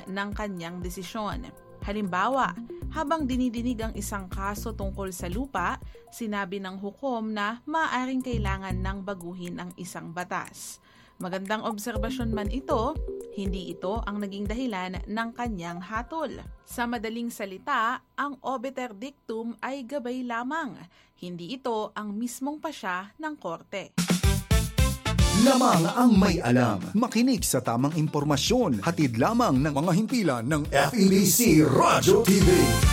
ng kanyang desisyon. Halimbawa, habang dinidinig ang isang kaso tungkol sa lupa, sinabi ng hukom na maaaring kailangan ng baguhin ang isang batas. Magandang obserbasyon man ito, hindi ito ang naging dahilan ng kanyang hatol. Sa madaling salita, ang obiter dictum ay gabay lamang, hindi ito ang mismong pasya ng korte. Lamang ang may alam. Makinig sa tamang impormasyon. Hatid lamang ng mga himpilan ng FEBC Radyo TV.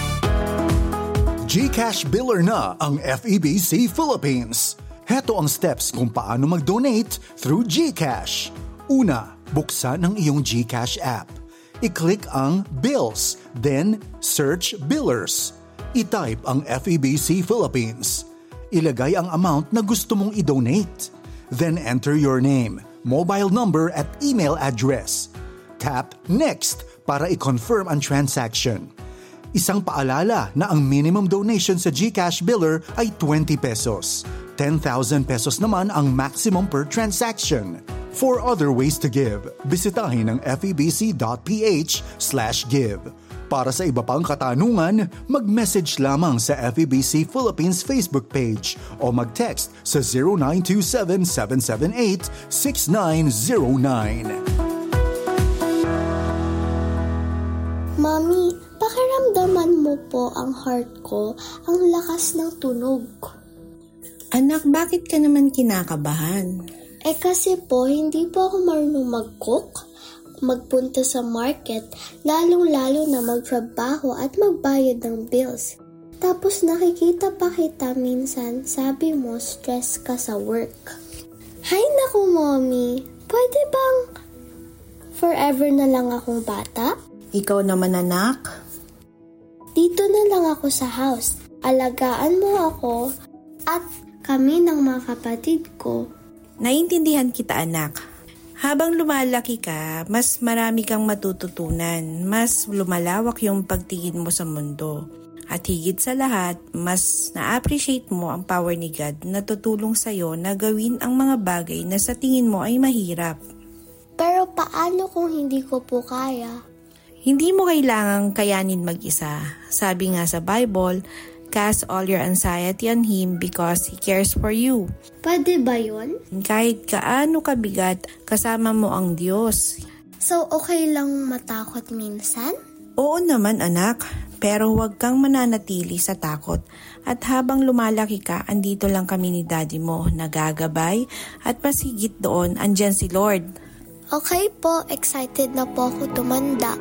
GCash Biller na ang FEBC Philippines. Heto ang steps kung paano mag-donate through GCash. Una, buksan ang iyong GCash app. I-click ang Bills, then search Billers. I-type ang FEBC Philippines. Ilagay ang amount na gusto mong i-donate. Then enter your name, mobile number at email address. Tap Next para i-confirm ang transaction. Isang paalala na ang minimum donation sa GCash Biller ay 20 pesos. 10,000 pesos naman ang maximum per transaction. For other ways to give, bisitahin ang febc.ph/give. Para sa iba pang katanungan, mag-message lamang sa FEBC Philippines Facebook page o mag-text sa 0927-778-6909. Mami, pakiramdaman mo po ang heart ko, ang lakas ng tunog. Anak, bakit ka naman kinakabahan? Kasi po, hindi po ako marunong mag-cook, magpunta sa market, lalong-lalo na magtrabaho at magbayad ng bills. Tapos nakikita pa kita minsan, sabi mo stress ka sa work. Hay naku, Mommy, pwede bang forever na lang akong bata? Ikaw naman, anak. Dito na lang ako sa house. Alagaan mo ako at kami ng mga kapatid ko. Naintindihan kita, anak. Habang lumalaki ka, mas marami kang matututunan, mas lumalawak yung pagtingin mo sa mundo. At higit sa lahat, mas na-appreciate mo ang power ni God na tutulong sa'yo na gawin ang mga bagay na sa tingin mo ay mahirap. Pero paano kung hindi ko po kaya? Hindi mo kailangang kayanin mag-isa. Sabi nga sa Bible, cast all your anxiety on Him because He cares for you. Pwede ba yun? Kahit kaano kabigat, kasama mo ang Diyos. So, okay lang matakot minsan? Oo naman, anak. Pero huwag kang mananatili sa takot. At habang lumalaki ka, andito lang kami ni Daddy mo, nagagabay. At pasigit doon, andyan si Lord. Okay po, excited na po ako tumanda.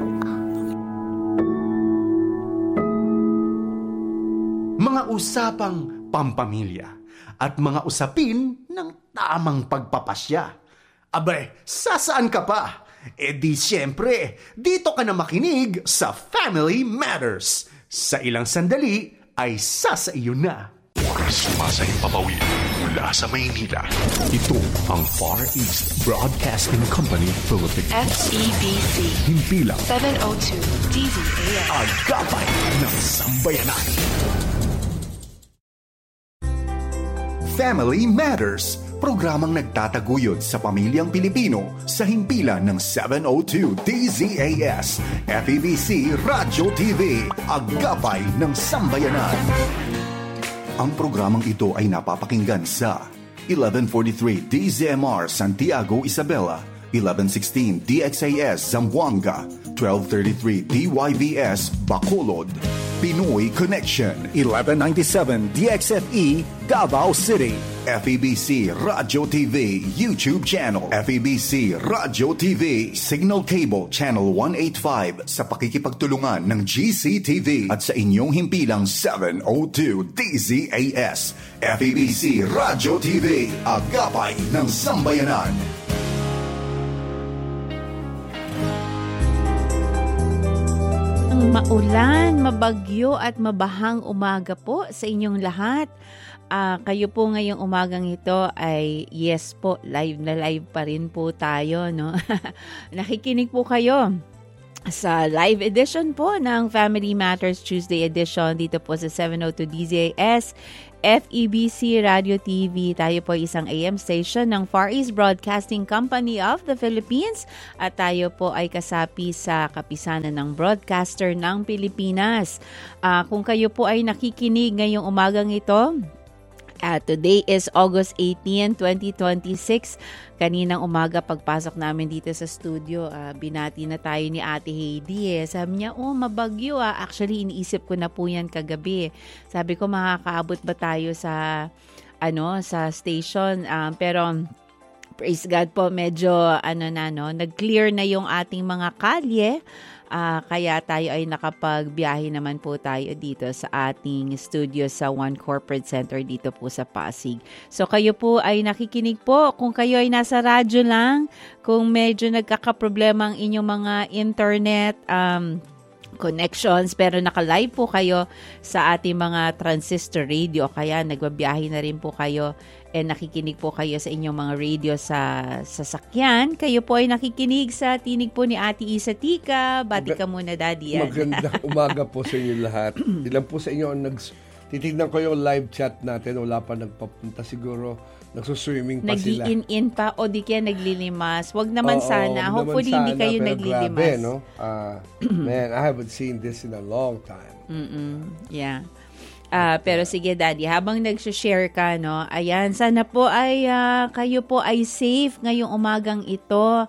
Mga usapang pampamilya at mga usapin ng tamang pagpapasya. Abay, sasaan ka pa? Di siyempre, dito ka na makinig sa Family Matters. Sa ilang sandali ay sasaiyo na. Sumasahing papawid mula sa Maynila. Ito ang Far East Broadcasting Company Philippines. FEBC. Himpilang 702 DZAS. Agapay ng Sambayanan. Family Matters, programang nagtataguyod sa pamilyang Pilipino sa himpilan ng 702 DZAS, FEBC Radyo TV, Agapay ng Sambayanan. Ang programang ito ay napapakinggan sa 1143 DZMR Santiago, Isabela, 1116 DXAS Zamboanga, 1233 DYVS Bacolod, Pinoy Connection, 1197 DXFE Davao City, FEBC Radyo TV YouTube channel, FEBC Radyo TV Signal Cable Channel 185 sa pakikipagtulungan ng GCTV at sa inyong himpilang 702 DZAS, FEBC Radyo TV, Agapay ng Sambayanan. Maulan, mabagyo at mabahang umaga po sa inyong lahat. Kayo po ngayong umagang ito ay yes po, live na live pa rin po tayo, no? Nakikinig po kayo sa live edition po ng Family Matters Tuesday edition dito po sa 702 DZAS FEBC Radio TV. Tayo po ay isang AM station ng Far East Broadcasting Company of the Philippines at tayo po ay kasapi sa kapisanan ng broadcaster ng Pilipinas. Kung kayo po ay nakikinig ngayong umagang ito, today is August 18, 2026. Kaninang umaga pagpasok namin dito sa studio, binati na tayo ni Ate Heidi. Sabi niya, mabagyo. Actually, iniisip ko na po yan kagabi. Sabi ko, makakaabot ba tayo sa station? Pero praise God po, medyo nag-clear na yung ating mga kalye. Kaya tayo ay nakapagbiyahe naman po tayo dito sa ating studio sa One Corporate Center dito po sa Pasig. So kayo po ay nakikinig po. Kung kayo ay nasa radyo lang, kung medyo nagkakaproblema ang inyong mga internet connections, pero naka-live po kayo sa ating mga transistor radio, kaya nagbabiyahe na rin po kayo nakikinig po kayo sa inyong mga radio sa sasakyan. Kayo po ay nakikinig sa tinig po ni Ate Isa Tika. Bati ka muna, Daddy. Magandang umaga po sa inyo lahat. Ilan po sa inyo titignan ko yung live chat natin. Wala pa nagpapunta siguro. Nagsuswimming pa sila. Nag-in pa o di kaya naglilimas. Wag naman sana. Hopefully hindi kayo naglilimas. Grabe, no? Man, I haven't seen this in a long time. Yeah. Pero sige, Daddy, habang nag-share ka, no, ayan, sana po ay kayo po ay safe ngayong umagang ito.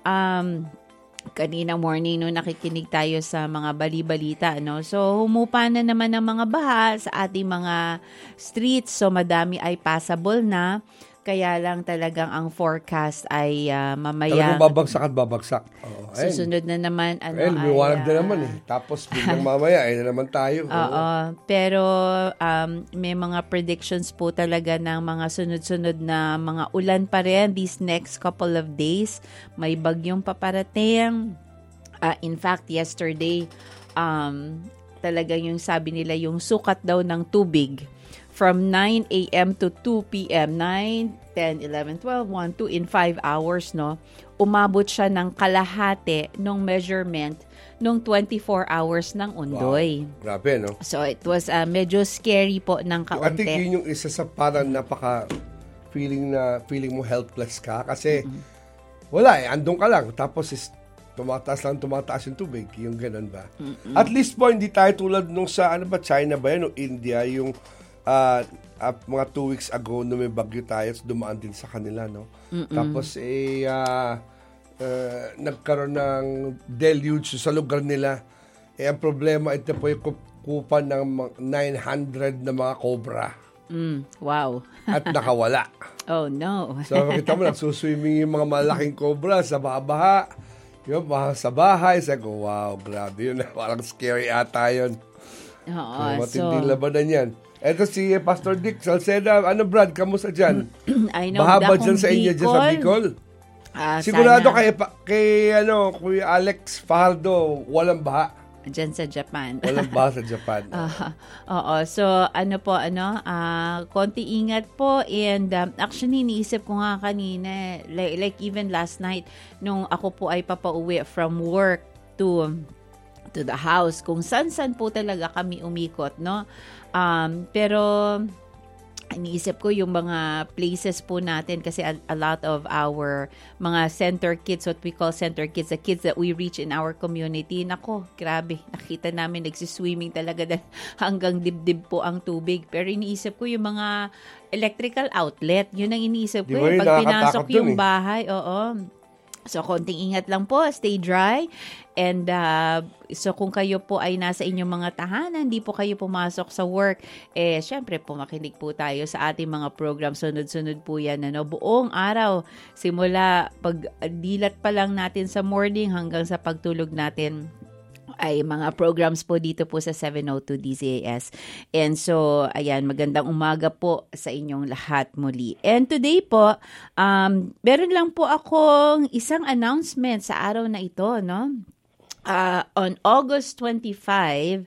Kanina morning, no, nakikinig tayo sa mga bali-balita, no. So, humupa na naman ang mga baha sa ating mga streets. So, madami ay passable na. Kaya lang talagang ang forecast ay mamaya. Talagang babagsak. Susunod na naman. Liwanag na naman eh. Tapos biglang mamaya, na naman tayo. Pero may mga predictions po talaga ng mga sunod-sunod na mga ulan pa rin these next couple of days. May bagyong paparating. In fact, yesterday, talagang yung sabi nila, yung sukat daw ng tubig from 9 a.m. to 2 p.m., 9, 10, 11, 12, 1, 2, in 5 hours, no? Umabot siya ng kalahati ng measurement nung 24 hours ng Undoy. Wow. Grabe, no? So, it was medyo scary po ng kaunti. I think yun yung isa sa parang feeling mo helpless ka kasi wala andun ka lang. Tapos tumataas yung tubig. Yung ganun ba? At least po, hindi tayo tulad nung sa, China ba yan o India, yung mga 2 weeks ago na may bagyo tayo, dumaan din sa kanila, no? Tapos nagkaroon ng deluge sa lugar nila. Ang problema, ito po yung kupan ng 900 na mga cobra. Wow. At nakawala. Oh, no. So, makita mo, nagsuswimming yung mga malaking cobra sa baha. Yung sa bahay. Sabi ko, wow, grabe yun. Parang scary ata yun. Matinding labanan yan. Eto si Pastor Dick Salceda. Brad, kamusta dyan? I know, baha ba dyan sa inyo, dyan sa Bicol? Sigurado kay Kuya Alex Fajardo, walang baha. Dyan sa Japan. Walang baha sa Japan. Oo. So, konti ingat po. And actually, niisip ko nga kanina, like even last night, nung ako po ay papauwi from work to the house, kung san-san po talaga kami umikot, no? Pero iniisip ko yung mga places po natin kasi a lot of our mga center kids, what we call center kids, the kids that we reach in our community, nako, grabe, nakita namin nagsiswimming talaga hanggang dibdib po ang tubig. Pero iniisip ko yung mga electrical outlet, yun ang iniisip ko. Pag pinasok yung bahay, So, konting ingat lang po. Stay dry. And so, kung kayo po ay nasa inyong mga tahanan, hindi po kayo pumasok sa work, syempre po makinig po tayo sa ating mga program. Sunod-sunod po yan. Buong araw, simula pagdilat pa lang natin sa morning hanggang sa pagtulog natin, ay mga programs po dito po sa 702 DZAS. And so, ayan, magandang umaga po sa inyong lahat muli. And today po, meron lang po akong isang announcement sa araw na ito, no? On August 25,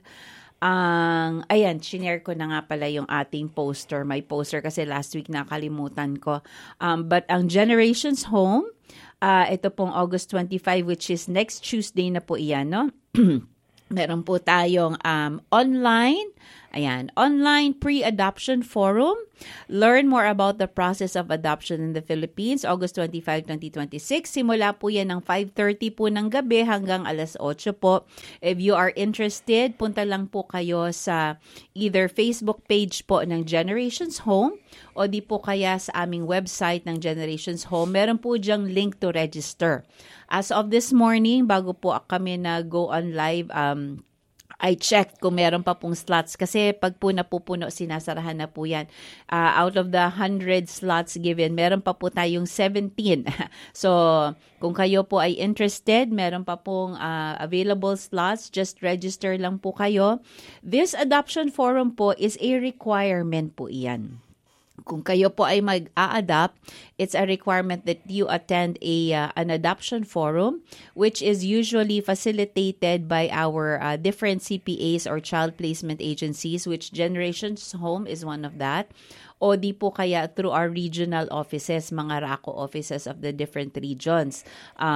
ayan, shinare ko na nga pala yung ating poster. May poster kasi last week nakalimutan ko. But ang Generations Home, ito pong August 25, which is next Tuesday na po iyan, no? Meron po tayong online pre-adoption forum. Learn more about the process of adoption in the Philippines, August 25, 2026. Simula po yan ng 5:30 po ng gabi hanggang alas 8 po. If you are interested, punta lang po kayo sa either Facebook page po ng Generations Home o di po kaya sa aming website ng Generations Home. Meron po diyang link to register. As of this morning, bago po kami na-go on live, I checked kung meron pa pong slots kasi pag po napupuno, sinasarahan na po yan. Out of the 100 slots given, meron pa po tayong 17. So, kung kayo po ay interested, meron pa pong available slots. Just register lang po kayo. This adoption forum po is a requirement po iyan. Kung kayo po ay mag-a-adopt, it's a requirement that you attend an adoption forum, which is usually facilitated by our different CPAs or child placement agencies, which Generations Home is one of that. O di po kaya through our regional offices, mga RACO offices of the different regions.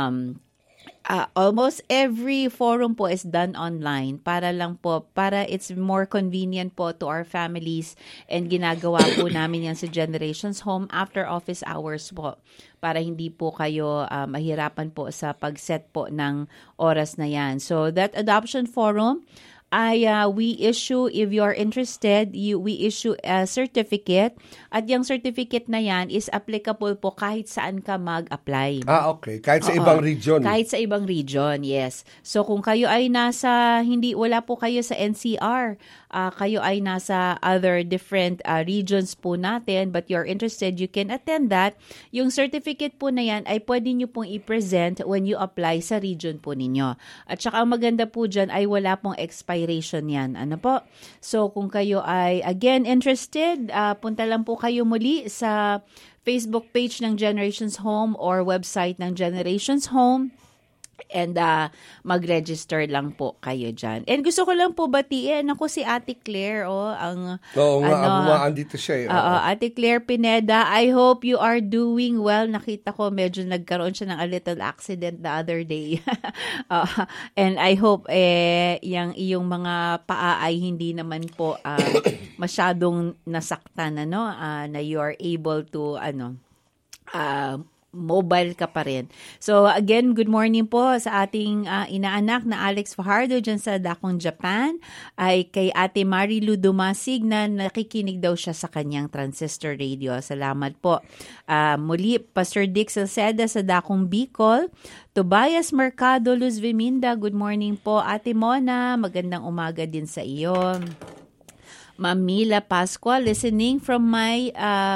Almost every forum po is done online para it's more convenient po to our families, and ginagawa po namin yan sa Generations Home after office hours po para hindi po kayo mahirapan po sa pag-set po ng oras na yan. So that adoption forum, we issue, if you are interested, we issue a certificate, at yung certificate na yan is applicable po kahit saan ka mag-apply. Okay. Kahit sa ibang region. Kahit sa ibang region, yes. So kung kayo ay wala po kayo sa NCR, kayo ay nasa other different regions po natin, but you're interested, you can attend that. Yung certificate po na yan ay pwede nyo pong i-present when you apply sa region po ninyo. At saka ang maganda po dyan ay wala pong expiration yan. Ano po? So kung kayo ay again interested, punta lang po kayo muli sa Facebook page ng Generations Home or website ng Generations Home. And mag-register lang po kayo dyan. And gusto ko lang po batiin ako si Ate Claire, bumaan dito siya. Ate Claire Pineda, I hope you are doing well. Nakita ko medyo nagkaroon siya ng a little accident the other day. And I hope yung iyong mga paa ay hindi naman po masyadong nasaktan, na you are able to mobile ka pa rin. So again, good morning po sa ating inaanak na Alex Fajardo dyan sa Dakong, Japan. Ay kay Ate Marilu Dumasig na nakikinig daw siya sa kanyang transistor radio. Salamat po. Muli, Pastor Dick Salceda sa Dakong, Bicol. Tobias Mercado, Luz Viminda, good morning po. Ate Mona, magandang umaga din sa iyo. Mamila Pascual, listening from my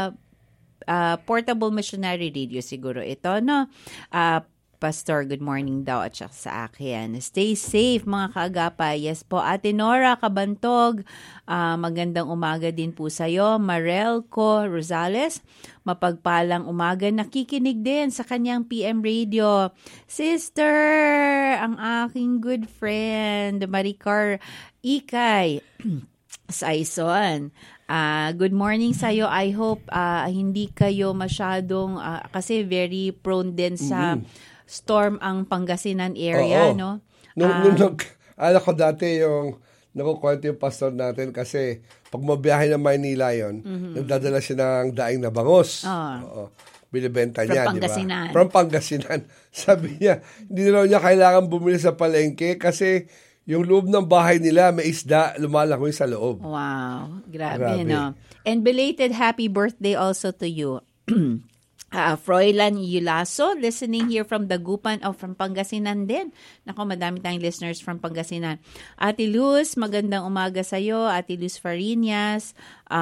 portable missionary radio siguro ito, no? Pastor, good morning daw at saka sa akin. Stay safe mga kaagapay. Yes po. Ate Nora Kabantog, magandang umaga din po sa'yo. Marelco Rosales, mapagpalang umaga. Nakikinig din sa kanyang PM radio. Sister, ang aking good friend, Maricar Ikay, Saison. Good morning sa'yo. I hope hindi kayo masyadong, kasi very prone din sa storm ang Pangasinan area, no? Alam ko dati yung nakukwento yung pastor natin kasi pag mabiyahe ng Maynila yun, nagdadala siya ng daing na bangos. Binibenta niya, di ba? From Pangasinan. Sabi niya, hindi na niya kailangan bumili sa palengke kasi yung loob ng bahay nila, may isda, lumalangoy sa loob. Wow. Grabe. No? And belated happy birthday also to you. Froilan Yulaso, listening here from Dagupan from Pangasinan din. Nako, madami tayong listeners from Pangasinan. Ate Luz, magandang umaga sa iyo. Ate Luz Farinas,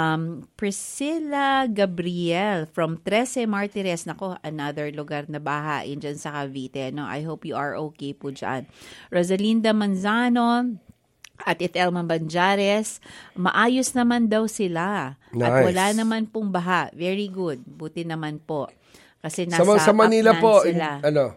Priscilla Gabriel from 13 Martires. Nako, another lugar na bahain dyan sa Cavite. No? I hope you are okay po dyan. Rosalinda Manzano, at Itelma Banjares, maayos naman daw sila. Nice. At wala naman pong baha. Very good. Buti naman po. Kasi nasa sa Manila po, sila.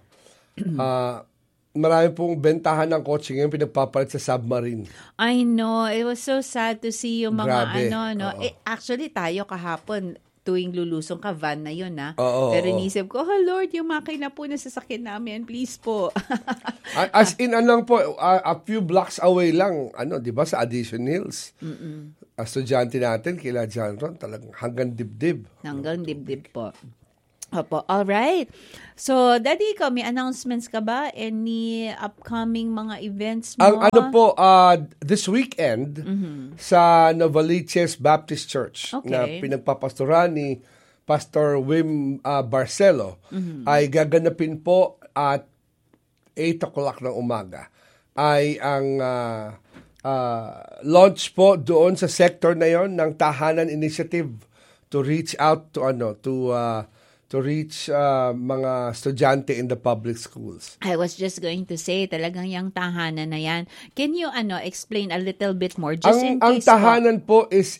Marami pong bentahan ng kotse ngayon pinagpapalit sa submarine. I know. It was so sad to see yung mga Grabe. actually, tayo kahapon, tuwing lulusong ka, van na yun, ha? Oo, Pero oo. inisip ko, oh Lord, yung makina po na sasakyan namin, please po. As in, po, a few blocks away lang, di ba, sa Addition Hills. Estudyante natin, kila John Ron, talagang hanggang dibdib. Hanggang dibdib po. Opo, alright. So, Daddy, ikaw, may announcements ka ba? Any upcoming mga events mo? This weekend, sa Novaliches Baptist Church, Okay. na pinagpapastoran ni Pastor Wim Barcelo, ay gaganapin po at 8 o'clock ng umaga. Ay ang launch po doon sa sector na yon ng Tahanan Initiative to reach out to reach mga estudyante in the public schools. I was just going to say, talagang yung tahanan na yan. Can you explain a little bit more? Just in Ang case tahanan po is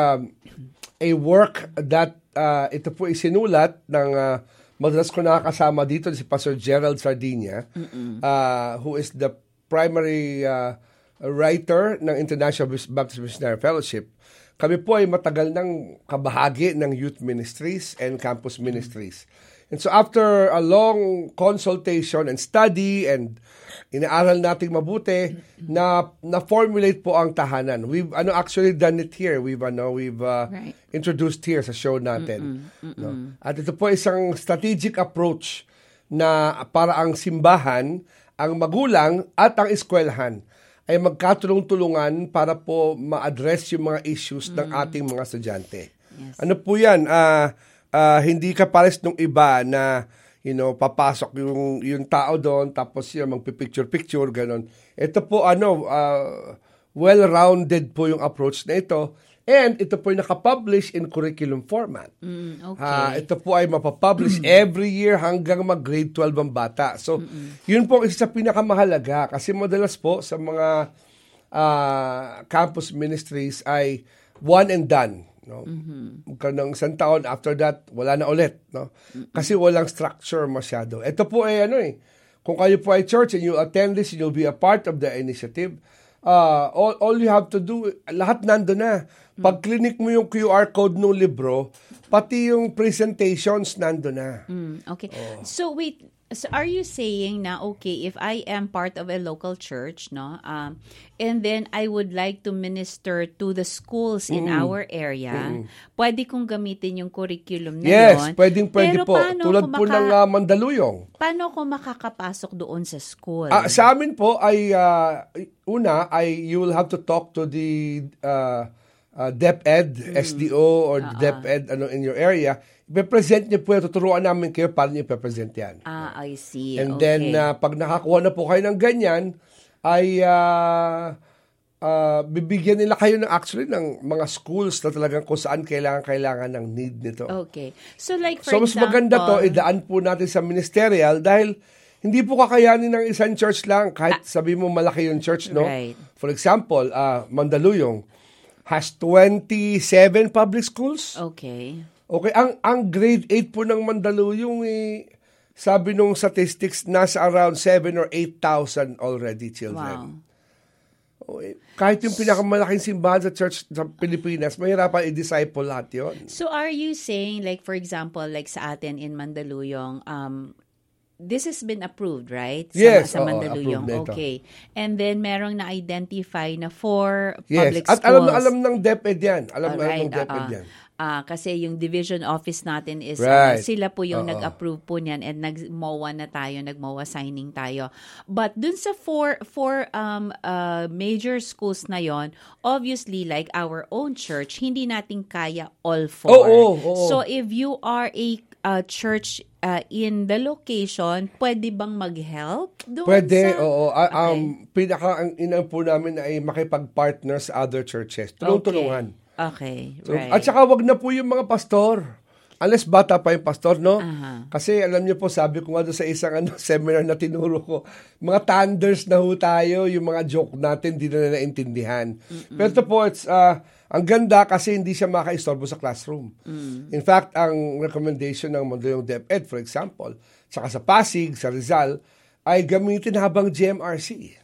a work that ito po isinulat ng madalas ko nakakasama dito si Pastor Gerald Sardinia, who is the primary writer ng International Baptist Missionary Fellowship. Kami po ay matagal ng kabahagi ng youth ministries and campus ministries. And so after a long consultation and study and inaaral nating mabuti, na-formulate po ang tahanan. We've actually done it here. We've Right. introduced here sa show natin. No? At ito po isang strategic approach na para ang simbahan, ang magulang at ang eskwelahan ay magkatulong-tulungan para po ma-address yung mga issues ng ating mga estudyante. Yes. Ano po yan? Hindi ka pares nung iba na papasok yung tao doon tapos yung magpipicture-picture, ganon. Ito po well-rounded po yung approach na ito. And ito po ay nakapublish in curriculum format. Okay. Ito po ay mapapublish every year hanggang mag-grade 12 ang bata. So, yun po isa sa pinakamahalaga kasi madalas po sa mga campus ministries ay one and done. No? Ng isang taon, after that, wala na ulit. No? Kasi walang structure masyado. Ito po ay kung kayo po ay church and you attend this, you'll be a part of the initiative. All you have to do, lahat nando na. Pag clinic mo yung QR code ng libro, pati yung presentations nando na. Okay. So wait, so are you saying na okay, if I am part of a local church, no, and then I would like to minister to the schools in our area, pwede kong gamitin yung curriculum na Yes, yun? pwede Pero po. paano Tulad ko po ng Mandaluyong. Paano ko makakapasok doon sa school? Sa amin po ay you will have to talk to the DepEd, SDO or DepEd in your area. I-present niyo po, tuturuan namin kayo paano niyo i-present yan. I see. And okay. then pag nakakuha na po kayo ng ganyan, ay bibigyan nila kayo ng mga schools na talagang kung saan kailangan ng need nito. Okay. So like for So mas example, maganda to, idaan po natin sa ministerial dahil hindi po kakayanin ng isang church lang kahit sabi mo malaki yung church, no? Right. For example, Mandaluyong has 27 public schools. Okay. Okay, ang grade 8 po ng Mandaluyong sabi nung statistics nasa around 7 or 8,000 already children. Wow. Okay. Kahit yung pinakamalaking simbahan sa church sa Pilipinas, mahirapan i-disciple lahat yun. So are you saying like for example like sa atin in Mandaluyong this has been approved, right? Yes, Sa Mandaluyong. approved na ito. Okay. And then merong na-identify na 4 Yes, public at schools. alam ng DepEd yan. Alam Alright, ng DepEd yan. Kasi yung division office natin is Right. sila po yung nag-approve po niyan and nag-MOA na tayo, nag-MOA signing tayo. But dun sa four major schools na yon, obviously like our own church, hindi natin kaya all 4. Oo. So if you are a church in the location, pwede bang mag-help doon? Pwede, sa... oo. Okay. Ang inang po namin ay makipag-partner sa other churches. Tulong-tulungan. Okay, So, right. At saka wag na po yung mga pastor. Unless bata pa yung pastor, no? Kasi alam niyo po, sabi ko nga doon sa isang seminar na tinuro ko, mga thunders na ho tayo, yung mga joke natin, di na naintindihan. Pero ito po, ang ganda kasi hindi siya makaistorbo sa classroom. In fact, ang recommendation ng Mandaluyong DepEd, for example, saka sa Pasig, sa Rizal, ay gamitin habang GMRC.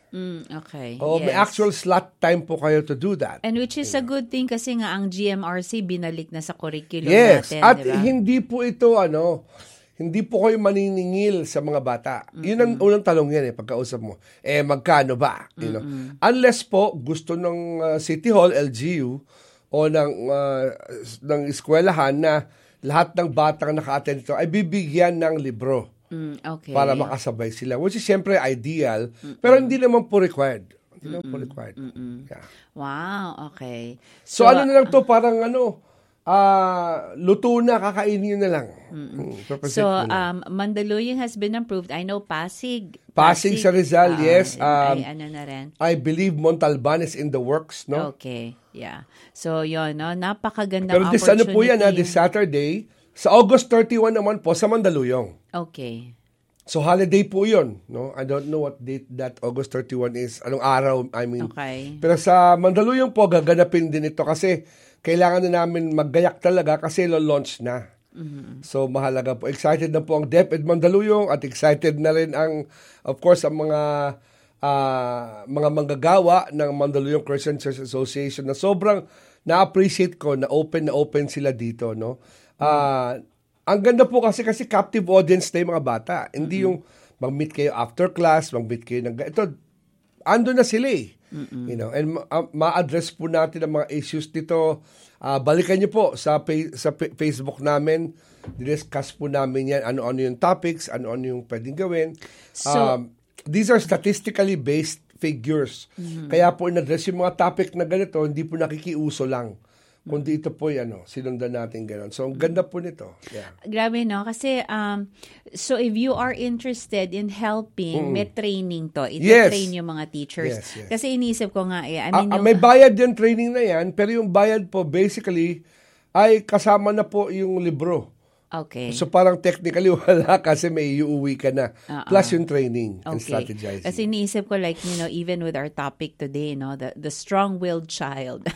Okay. O may yes. actual slot time po kayo to do that. And which is a good thing kasi nga ang GMRC binalik na sa curriculum Yes, natin, at di ba? hindi po ito hindi po kayo maniningil sa mga bata. Yun ang unang tanong yan pagkausap mo. Magkano ba? You know? Unless po gusto ng City Hall, LGU, o ng eskwelahan na lahat ng batang naka-attend ito ay bibigyan ng libro Okay. para makasabay sila. Which is siyempre ideal, pero hindi naman po required. Hindi naman po required. Yeah. Wow, okay. So ano na lang to, parang luto na, kakainin nyo na lang. So, Mandaluyong has been approved. I know Pasig Sa Rizal, yes. ay, ano na rin. I believe Montalban is in the works, no? Okay, yeah. So, yun, no? Napakagandang Pero this opportunity. po yan, this Saturday, sa August 31 naman po, sa Mandaluyong. Okay. So, holiday po yun, no? I don't know what date that August 31 is. Anong araw, I mean. Okay. Pero sa Mandaluyong po, gaganapin din ito kasi kailangan na namin maggayak talaga kasi launch na. So, mahalaga po. Excited na po ang DepEd Mandaluyong at excited na rin of course, ang mga manggagawa ng Mandaluyong Christian Church Association na sobrang na-appreciate ko na open sila dito, no? Ang ganda po kasi captive audience na yung mga bata. Hindi yung mag-meet kayo after class, mag-meet kayo ito, ando na sila You know, and ma-address po natin ang mga issues dito. Balikan niyo po sa Facebook namin. Discuss po namin yan. Ano-ano yung topics, ano-ano yung pwedeng gawin. So, these are statistically based figures. Kaya po in-address yung mga topic na ganito, hindi po nakikiuso lang. Kundi ito po sinundan natin gano'n. So, ang ganda po nito. Yeah. Grabe, no? Kasi, so if you are interested in helping, may training to. Ito-train yung mga teachers. Yes. Kasi inisip ko nga, may bayad din training na yan, pero yung bayad po, basically, ay kasama na po yung libro. Okay. So parang technically wala kasi may iuwi ka na. Plus yung training and strategizing. Kasi iniisip ko even with our topic today, the strong-willed child.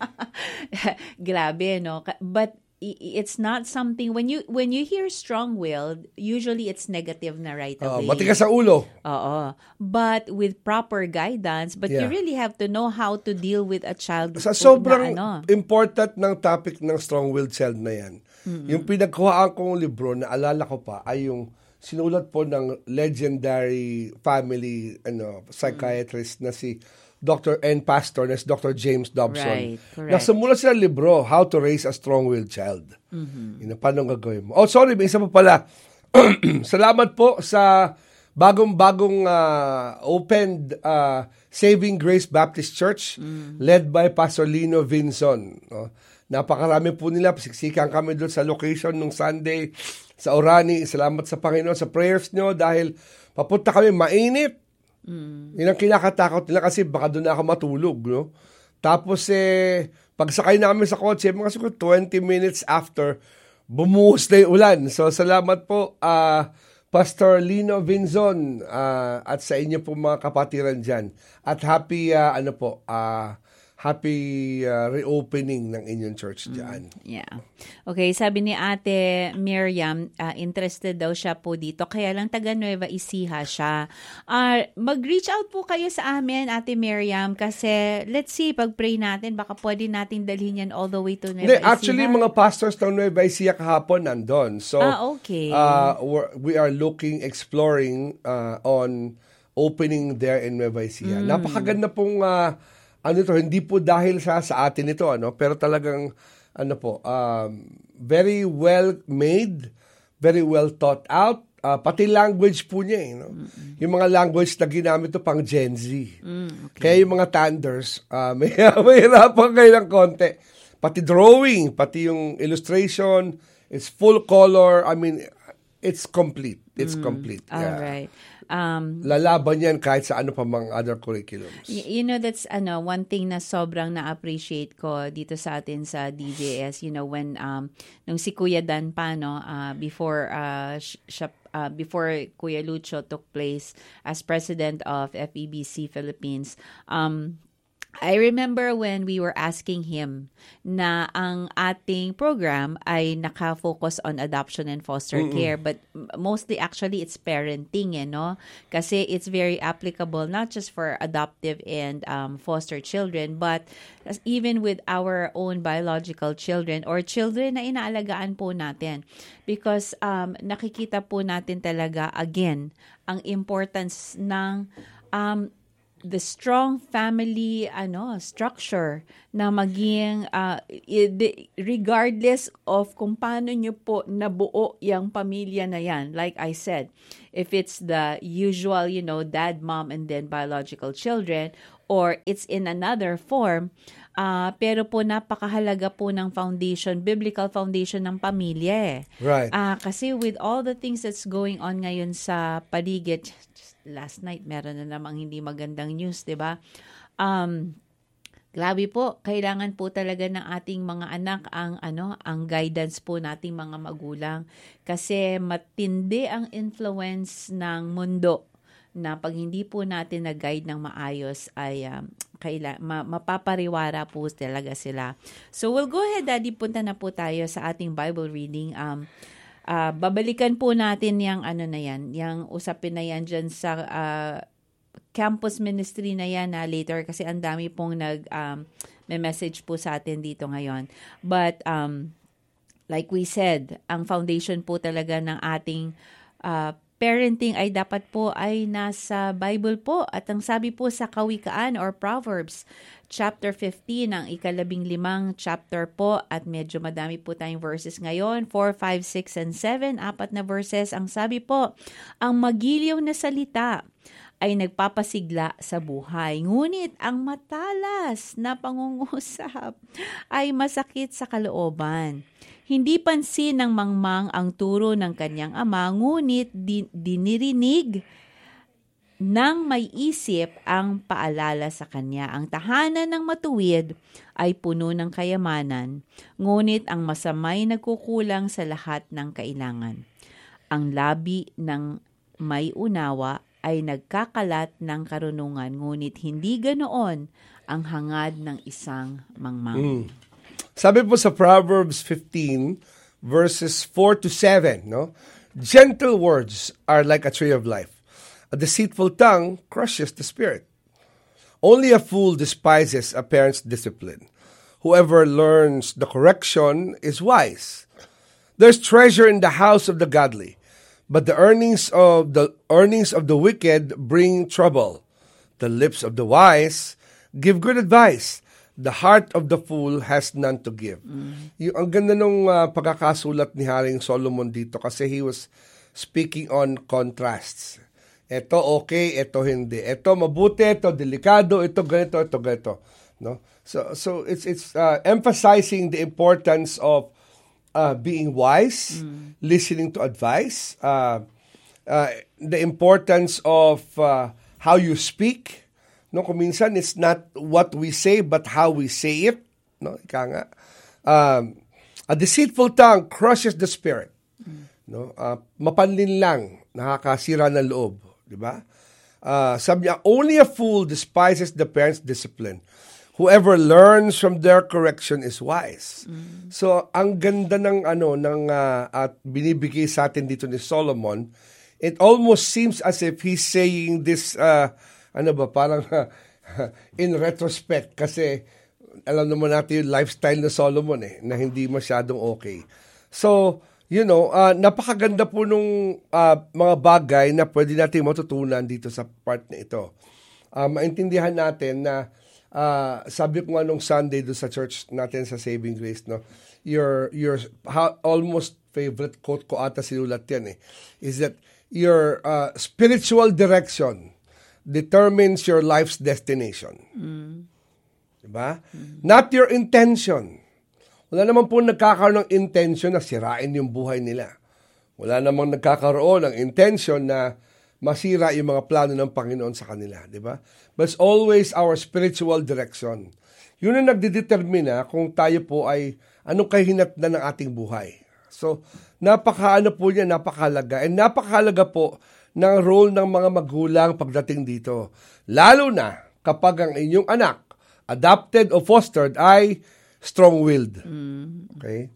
Grabe, no? But it's not something, when you hear strong-willed, usually it's negative na right away. Matigas sa ulo. Oo. But with proper guidance, you really have to know how to deal with a child. Sa sobrang important ng topic ng strong-willed child na yan. Yung pinagkuhaan kong libro na alala ko pa ay yung sinulat po ng legendary family psychiatrist na si Dr. and pastor na si Dr. James Dobson. Right, correct. Nasumulat sila libro, How to Raise a Strong-Willed Child. Paano gagawin mo? Sorry, may isa pa pala. Salamat po sa bagong opened Saving Grace Baptist Church led by Pastor Lino Vinson. Napakarami po nila. Pasiksikan kami doon sa location nung Sunday sa Orani. Salamat sa Panginoon sa prayers nyo dahil papunta kami mainit. Yun ang kinakatakot nila kasi baka doon ako matulog. No? Tapos pagsakay namin sa kotse, mga siguro 20 minutes after, bumuhos na yung ulan. So salamat po Pastor Lino Vinzon at sa inyo po mga kapatiran dyan. At happy happy reopening ng inyong church dyan. Yeah. Okay, sabi ni Ate Miriam, interested daw siya po dito. Kaya lang taga Nueva Ecija siya. Mag-reach out po kayo sa amin, Ate Miriam, kasi let's see, pag-pray natin, baka pwede natin dalhin yan all the way to Nueva Ecija. Actually, mga pastors ng Nueva Ecija kahapon nandun. So, okay. We are exploring on opening there in Nueva Ecija. Napakaganda pong hindi po dahil sa atin ito, pero talagang, very well made, very well thought out, pati language po niya, Yung mga language na ginamit ito pang Gen Z. Okay. Kaya yung mga Tanders, may hirapan kayo ng konti. Pati drawing, pati yung illustration, it's full color, it's complete. It's complete. All right. Lalaban yan kahit sa ano pa mga other curriculums. That's one thing na sobrang na-appreciate ko dito sa atin sa DJS, when nung si Kuya Dan pa, before before Kuya Lucho took place as president of FEBC Philippines, I remember when we were asking him na ang ating program ay naka-focus on adoption and foster care, but mostly actually it's parenting, no? Kasi it's very applicable not just for adoptive and foster children, but even with our own biological children or children na inaalagaan po natin. Because nakikita po natin talaga, again, ang importance ng the strong family structure na maging regardless of kung paano nyo po nabuo yung pamilya na yan. Like I said, if it's the usual, dad, mom, and then biological children, or it's in another form, pero po napakahalaga po ng foundation, biblical foundation ng pamilya. Right. Kasi with all the things that's going on ngayon sa paligid, last night meron na namang hindi magandang news, 'di ba? Grabe po, kailangan po talaga ng ating mga anak ang guidance po nating mga magulang kasi matindi ang influence ng mundo na pag hindi po natin na-guide ng maayos ay mapapariwara po talaga sila. So we'll go ahead, Daddy, punta na po tayo sa ating Bible reading. Babalikan po natin yung yung usapin na yan dyan sa campus ministry na yan later kasi ang dami pong may message po sa atin dito ngayon. But like we said, ang foundation po talaga ng ating parenting ay dapat po ay nasa Bible po. At ang sabi po sa Kawikaan or Proverbs, chapter 15, ang 15 chapter po, at medyo madami po tayong verses ngayon, 4, 5, 6, and 7, 4 na verses. Ang sabi po, ang magiliw na salita ay nagpapasigla sa buhay. Ngunit ang matalas na pangungusap ay masakit sa kalooban. Hindi pansin ng mangmang ang turo ng kanyang ama, ngunit dinirinig ng may isip ang paalala sa kanya. Ang tahanan ng matuwid ay puno ng kayamanan, ngunit ang masamay nagkukulang sa lahat ng kailangan. Ang labi ng may unawa ay nagkakalat ng karunungan, ngunit hindi ganoon ang hangad ng isang mangmang. Sabi po sa Proverbs 15, verses 4 to 7, no? Gentle words are like a tree of life. A deceitful tongue crushes the spirit. Only a fool despises a parent's discipline. Whoever learns the correction is wise. There's treasure in the house of the godly, but the earnings of the wicked bring trouble. The lips of the wise give good advice. The heart of the fool has none to give. Ang ganda nung pagkakasulat ni Haring Solomon dito kasi he was speaking on contrasts. Ito okay, ito hindi. Ito mabuti, ito delikado, ito ganito, ito ganito. No? So it's emphasizing the importance of being wise, listening to advice, the importance of how you speak. No, kung minsan it's not what we say but how we say it. No, ika nga. A deceitful tongue crushes the spirit. No, mapanlin lang, nakakasira ng loob, di ba? Sabi niya, only a fool despises the parents' discipline. Whoever learns from their correction is wise. So, ang ganda ng at binibigay sa atin dito ni Solomon, it almost seems as if he's saying this parang in retrospect kasi alam naman natin yung lifestyle na Solomon na hindi masyadong okay. So, napakaganda po nung mga bagay na pwede natin matutunan dito sa part na ito. Maintindihan natin na sabi ko nga nung Sunday doon sa church natin sa Saving Grace, no, your almost favorite quote ko ata sinulat yan is that your spiritual direction determines your life's destination. Diba? Not your intention. Wala naman po nagkakaroon ng intention na sirain yung buhay nila. Wala namang nagkakaroon ng intention na masira yung mga plano ng Panginoon sa kanila. Diba? But it's always our spiritual direction. Yun ang nagdedetermina kung tayo po ay anong kahinatnan ng ating buhay. So, napakahalaga napakahalaga. And napakahalaga po ng role ng mga magulang pagdating dito. Lalo na kapag ang inyong anak adopted o fostered ay strong-willed. Okay?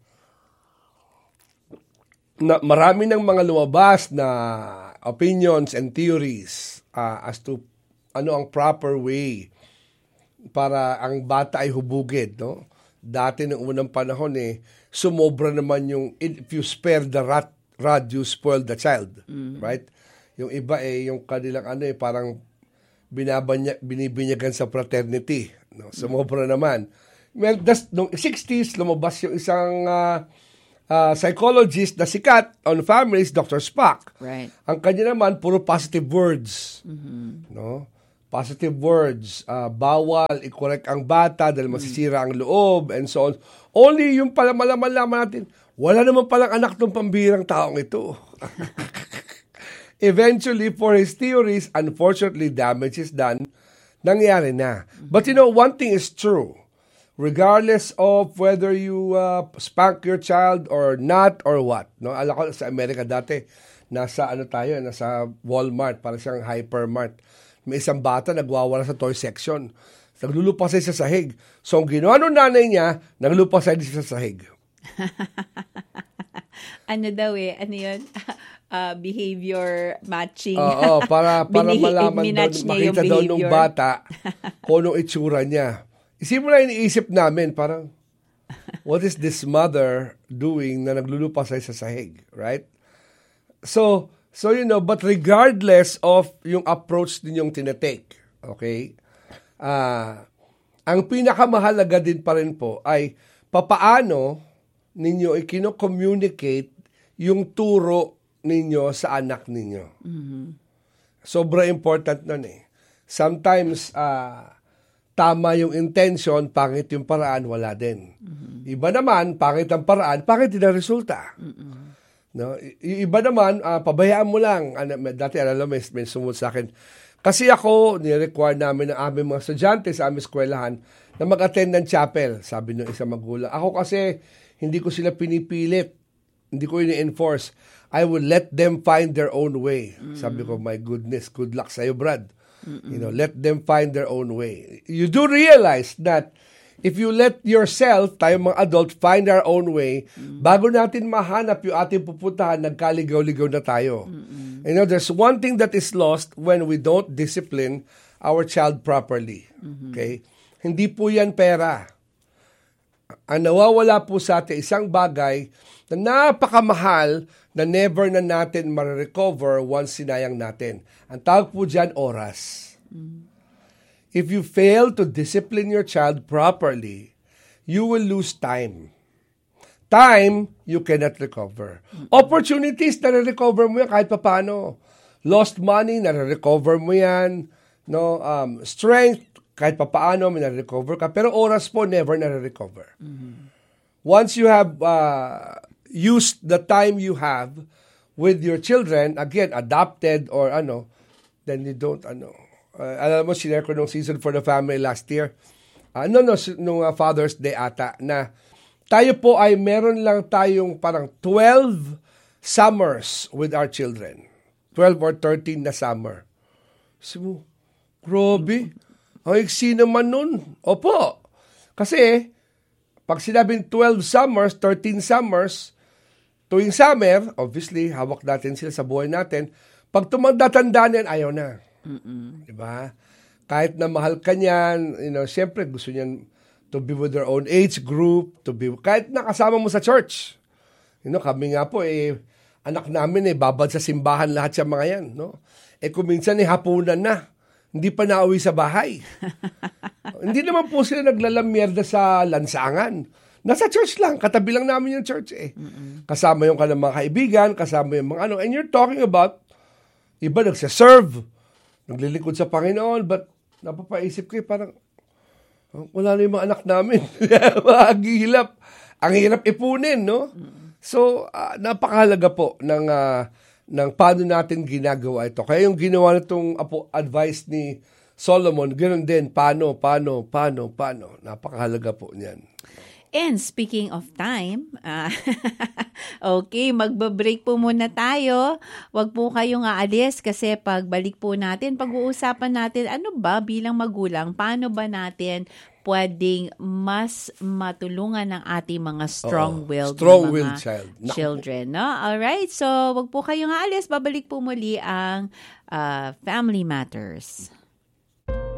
Marami ng mga lumabas na opinions and theories as to ano ang proper way para ang bata ay hubugin, no? Dati ng unang panahon sumobra naman yung if you spare the rod, you spoil the child. Right? Yung iba yung kanilang parang binibinyagan sa fraternity. No? Sumobra naman. Well, noong 60s, lumabas yung isang psychologist na sikat on families, Dr. Spock. Right. Ang kanya naman, puro positive words. No? Positive words. Bawal i-correct ang bata dahil masisira ang loob and so on. Only yung pala malaman natin, wala naman palang anak ng pambirang taong ito. Eventually, for his theories, unfortunately, damage is done. Nangyari na. But one thing is true. Regardless of whether you spank your child or not or what. No? Alam ko sa Amerika dati, nasa Walmart, para siyang hypermart. May isang bata nagwawala sa toy section. Naglulupasay sa sahig. So, ang ginawa ng nanay niya, naglulupasay din sa sahig. Ano daw ano yun? Behavior matching. Oo, para malaman daw, makita daw ng bata kung anong itsura niya. Isipin mo na iniisip namin, parang, what is this mother doing na naglulupasay sa sahig? Right? So but regardless of yung approach ninyong tinetake, okay, ang pinakamahalaga din pa rin po ay papaano ninyo i-communicate yung turo ninyo sa anak ninyo. Sobra important nun Sometimes, tama yung intention, pangit yung paraan, wala din. Iba naman, pangit ang paraan, pangit din ang resulta. No? Iba naman, pabayaan mo lang. Dati, may sumunod sa akin. Kasi ako, ni-require namin ng aming mga estudyante sa aming eskwelahan na mag-attend ng chapel, sabi ng isang magulang. Ako kasi, hindi ko sila pinipilit. Hindi ko ini-enforce. I will let them find their own way. Sabi ko, my goodness, good luck sa'yo, Brad. Let them find their own way. You do realize that if you let yourself, tayo mga adult, find our own way, bago natin mahanap yung ating pupuntahan, nagkaligaw-ligaw na tayo. There's one thing that is lost when we don't discipline our child properly. Okay? Hindi po yan pera. Ang nawawala po sa atin, isang bagay na napakamahal na never na natin ma-recover once sinayang natin. Ang tawag po dyan, oras. If you fail to discipline your child properly, you will lose time. Time, you cannot recover. Opportunities, nare-recover mo yan kahit paano. Lost money, nare-recover mo yan. No? Strength, kahit paano, may nare-recover ka. Pero oras po, never nare-recover. Once you have used the time you have with your children, again, adopted or then you don't, alam mo, sinare ko nung Season for the Family last year. Nung Father's Day ata, na tayo po ay meron lang tayong parang 12 summers with our children. 12 or 13 na summer. So, grabe. Ang iksi naman nun. Opo. Kasi, pag sinabing 12 summers, 13 summers, tuwing summer, obviously, hawak natin sila sa buhay natin. Pag tumanda-tanda niyan, ayaw na. Diba? Kahit na mahal ka niyan, siyempre gusto niyan to be with their own age group, kahit nakasama mo sa church. Kami nga po, anak namin, babad sa simbahan lahat siya mga yan. No? Kung minsan, hapunan na. Hindi pa nauwi sa bahay. Hindi naman po sila naglalamierda sa lansangan. Nasa church lang, katabi lang namin yung church Kasama yung kanilang mga kaibigan, kasama yung mga and you're talking about, iba nagsaserve, naglilingkod sa Panginoon, but napapaisip ko parang, wala na yung mga anak namin. Maghihilap. Ang hirap ipunin, no? So, napakahalaga po ng paano natin ginagawa ito. Kaya yung ginawa nitong advice ni Solomon, ganoon din, paano. Napakahalaga po niyan. And speaking of time, okay, magbe-break po muna tayo. Huwag po kayong aalis kasi pagbalik po natin, pag-uusapan natin, ano ba bilang magulang, paano ba natin pwedeng mas matulungan ng ating mga strong-willed children. No? Alright, so wag po kayong aalis. Babalik po muli ang Family Matters.